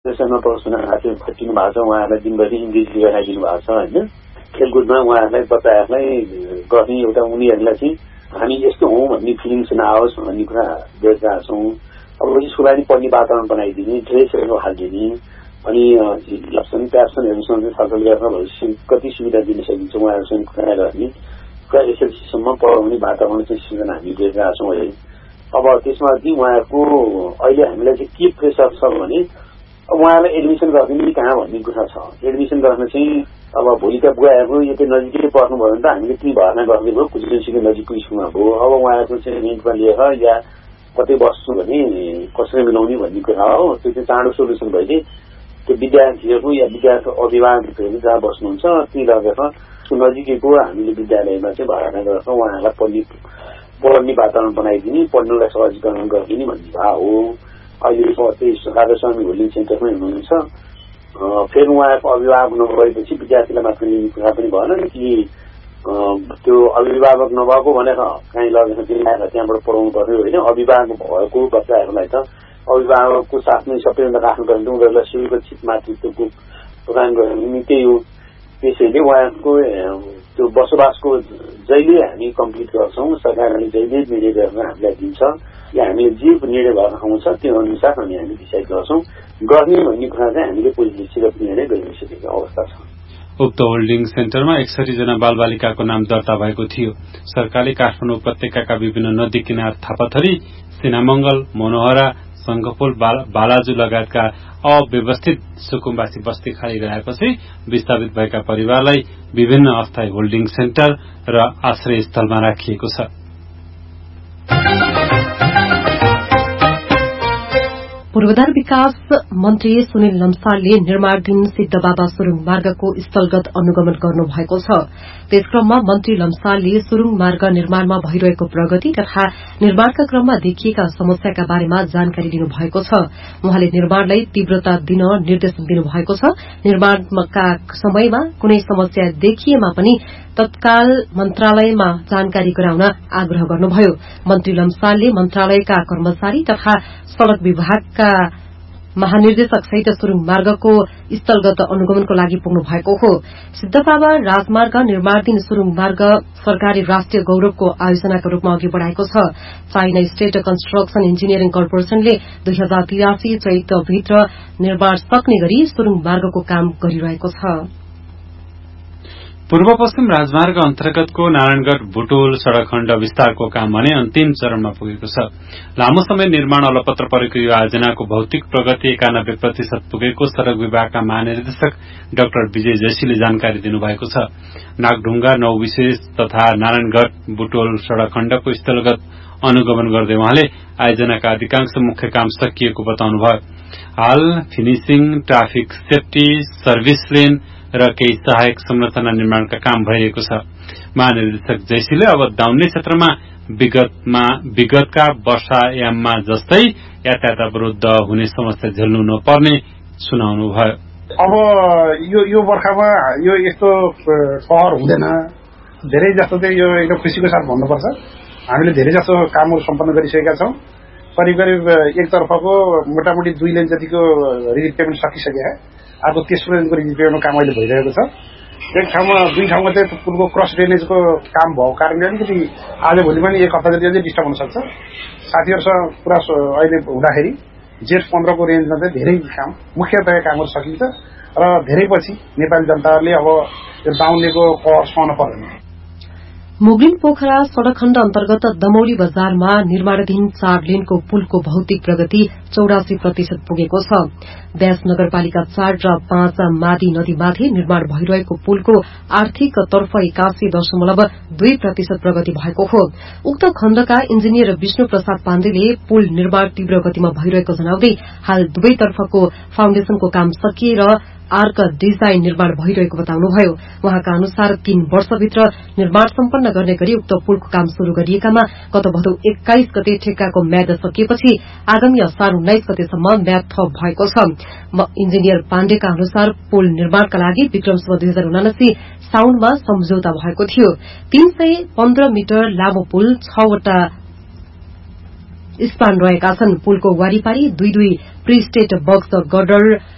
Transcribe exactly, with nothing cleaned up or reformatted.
त्यसमा प्रदर्शन हाते खटिनु भएको छ उहाँहरूलाई दिनभरि इङ्ग्रेजी गराइदिनु भएको छ होइन खेलकुदमा उहाँहरूलाई बच्चाहरूलाई गर्ने एउटा उनीहरूलाई चाहिँ हामी यस्तो हौँ भन्ने फिलिङ्स नआओस् भन्ने कुरा गरिरहेका छौँ अब स्कुललाई पनि पढ्ने वातावरण बनाइदिने ड्रेसहरू हालिदिने अनि इलेक्सन ट्याप्सनहरूसँग छलफल गरेर भविष्य कति सुविधा दिन सकिन्छ उहाँहरूसँग कुरा गर्ने कुरा एसएलसीसम्म पढाउने वातावरण चाहिँ सृजना हामी गरिरहेका छौँ है अब त्यसमा चाहिँ उहाँहरूको अहिले हामीलाई चाहिँ के प्रेसर छ भने उहाँलाई एडमिसन गरिदिने कहाँ भन्ने कुरा छ एडमिसन गर्न चाहिँ अब भोलिका बुवाहरूको यो चाहिँ नजिकै पढ्नुभयो भने त हामीले ती भर्ना गर्ने भयो कुचुन्सीको नजिकको स्कुलमा भयो अब उहाँहरूको चाहिँ रेन्टमा लिएर या कतै बस्छु भने कसरी मिलाउने भन्ने कुरा हो त्यो चाहिँ चाँडो सोल्युसन भइदिए त्यो विद्यार्थीहरू या विद्यार्थी अभिभावकहरू जहाँ बस्नुहुन्छ ती लगेर नजिकैको हामीले विद्यालयमा चाहिँ भर्ना गरेर उहाँहरूलाई पढ्ने पढ्ने वातावरण बनाइदिने पढ्नुलाई सहजीकरण गरिदिने भन्ने भाव हो अहिले त्यही राधास्वामी होल्डिङ सेन्टरमै हुनुहुन्छ फेरि उहाँको अभिभावक नभएपछि विद्यार्थीलाई मात्र लिने कुरा पनि भएन कि त्यो अभिभावक नभएको भनेर कहीँ लगेर दिलाएर त्यहाँबाट पढाउनु पर्ने होइन अभिभावक भएको बच्चाहरूलाई त अभिभावकको साथमै सबैभन्दा राख्नुपर्ने उनीहरूलाई सुरक्षित मातृत्वको प्रदान गर्ने त्यही हो त्यसैले उहाँको त्यो बसोबासको जहिले हामी कम्प्लिट गर्छौँ सरकारले जहिले निर्णय गरेर हामीलाई दिन्छ या हामीले जे निर्णय भएर आउँछ त्यो अनुसार हामी हामी डिसाइड गर्छौँ गर्ने भन्ने कुरा चाहिँ हामीले पोलिसीसित निर्णय गरिसकेको अवस्था छ उक्त होल्डिङ सेन्टरमा एकसठी जना बालबालिकाको नाम दर्ता भएको थियो सरकारले काठमाडौँ उपत्यकाका विभिन्न नदी किनार थापाथरी सिनामंगल मनोहरा संघफूल बालाजु लगायतका अव्यवस्थित सुकुम्बासी बस्ती खाली गराएपछि विस्थापित भएका परिवारलाई विभिन्न अस्थायी होल्डिङ सेन्टर र आश्रय स्थलमा राखिएको छ पूर्वाधार विकास मन्त्री सुनिल लम्सालले निर्माणाधीन सिद्धबाबा सुरुङ मार्गको स्थलगत अनुगमन गर्नुभएको छ त्यसक्रममा मन्त्री लम्सालले सुरुङ मार्ग निर्माणमा भइरहेको प्रगति तथा निर्माणका क्रममा देखिएका समस्याका बारेमा जानकारी दिनुभएको छ उहाँले निर्माणलाई तीव्रता दिन निर्देशन दिनुभएको छ निर्माणका समयमा कुनै समस्या देखिएमा पनि तत्काल मन्त्रालयमा जानकारी गराउन आग्रह गर्नुभयो मन्त्री लम्सालले मन्त्रालयका कर्मचारी तथा सड़क विभागका महानिर्देशक सहित सुरुङ मार्गको स्थलगत अनुगमनको लागि पुग्नु भएको हो सिद्धबाबा राजमार्ग निर्माणाधीन सुरुङ मार्ग सरकारी राष्ट्रिय गौरवको आयोजनाका रूपमा अघि बढ़ाएको छ चाइना स्टेट कन्स्ट्रक्सन इन्जिनियरिङ कर्पोरेशनले दुई हजार तिरासी चैतभित्र निर्माण सक्ने गरी सुरुङ मार्गको काम गरिरहेको छ पूर्व पश्चिम राजमार्ग अन्तर्गतको नारायणगढ़ बुटोल सड़क खण्ड विस्तारको काम भने अन्तिम चरणमा पुगेको छ लामो समय निर्माण अलपत्र परेको यो आयोजनाको भौतिक प्रगति एकानब्बे प्रतिशत पुगेको सड़क विभागका महानिर्देशक डाक्टर विजय जैसीले जानकारी दिनुभएको छ नागढुंगा नौ विशेष तथा नारायणगढ़ बुटोल सड़क खण्डको स्थलगत अनुगमन गर्दै उहाँले आयोजनाका अधिकांश मुख्य काम सकिएको बताउनुभयो हाल finishing traffic safety service lane र केही सहायक संरचना निर्माणका काम भइरहेको छ महानिर्देशक जैसीले अब दाउन्ने क्षेत्रमा विगतमा विगतका वर्षायाममा जस्तै यातायात अवरुद्ध हुने समस्या झेल्नु नपर्ने सुनाउनुभयो अब यो यो वर्षामा यो यस्तो सहर हुँदैन धेरै जस्तो चाहिँ यो एकदम खुसीको साथ भन्नुपर्छ हामीले धेरै जस्तो कामहरू सम्पन्न गरिसकेका छौं करिब करिब एकतर्फको मोटामोटी दुई लेन जतिको रिलिफ पेमेन्ट सकिसक्यो आजको तेस्रो लेनको रिलिफ पेमेन्टको काम अहिले भइरहेको छ एक ठाउँमा दुई ठाउँमा चाहिँ पुलको क्रस ड्रेनेजको काम भएको कारणले अलिकति आज भोलि पनि एक हप्ता जति डिस्टर्ब हुन सक्छ साथीहरूसँग कुरा अहिले हुँदाखेरि जेठ पन्ध्रको रेन्जमा चाहिँ धेरै काम मुख्यतया कामहरू सकिन्छ र धेरै पछि नेपाली जनताहरूले अब यो दाउनेको कहर सहन पर्दैन मुगलिन पोखरा सड़क खण्ड अन्तर्गत दमौली बजारमा निर्माणाधीन चार लेनको पुलको भौतिक प्रगति चौरासी प्रतिशत पुगेको छ व्यास नगरपालिका चार र पाँच मादी नदीमाथि निर्माण भइरहेको पुलको आर्थिक तर्फ एकासी दशमलव दुई प्रतिशत प्रगति भएको हो उक्त खण्डका इन्जिनियर विष्णु प्रसाद पाण्डेले पुल निर्माण तीव्र गतिमा भइरहेको जनाउँदै हाल दुवैतर्फको फाउन्डेशनको काम सकिएर आर्क डिजाइन निर्माण भइरहेको बताउनुभयो उहाँका अनुसार तीन वर्षभित्र निर्माण सम्पन्न गर्ने गरी उक्त पुलको काम शुरू गरिएकामा गत भदौ एक्काइस गते ठेक्काको म्याद सकिएपछि आगामी असार उन्नाइस गतेसम्म म्याद थप भएको छ इन्जिनियर पाण्डेका अनुसार पुल निर्माणका लागि विक्रमसम्म दुई हजार उनासी साउनमा सम्झौता भएको थियो तीन सय पन्ध्र मिटर लामो पुल छवटा स्पान रहेका छन् पुलको वारिपारी दुई दुई प्री स्टेट बक्स गर्डर